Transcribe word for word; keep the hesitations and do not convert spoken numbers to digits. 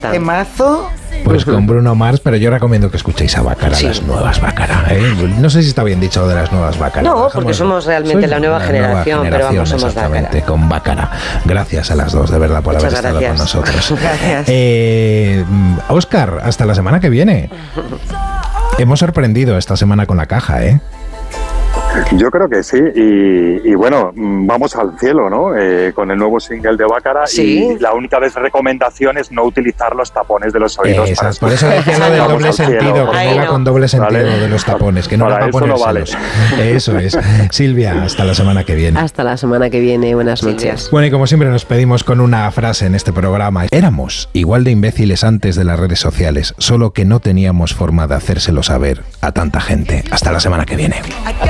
Temazo. Pues con Bruno Mars, pero yo recomiendo que escuchéis a Bácara, sí. Las nuevas Bácara, ¿eh? No sé si está bien dicho de las nuevas Bácara. No, Dejamos, porque somos realmente la nueva, la generación, nueva generación, pero vamos, somos exactamente, Bácara. Con Bácara. Gracias a las dos, de verdad, por Muchas haber gracias. estado con nosotros. Gracias. Eh, Óscar, hasta la semana que viene. Hemos sorprendido esta semana con la caja, ¿eh? Yo creo que sí, y, y bueno, vamos al cielo, ¿no? Eh, con el nuevo single de Bácara, ¿Sí? Y la única vez recomendación es no utilizar los tapones de los oídos. Eh, para por eso decía lo del doble sentido, que Ay, era no. con doble sentido ¿Vale? de los tapones, que no Para era para eso no ponérselos. vale. Eso es. Silvia, hasta la semana que viene. Hasta la semana que viene, buenas noches. Bueno, y como siempre nos pedimos con una frase en este programa. Éramos igual de imbéciles antes de las redes sociales, solo que no teníamos forma de hacérselo saber a tanta gente. Hasta la semana que viene.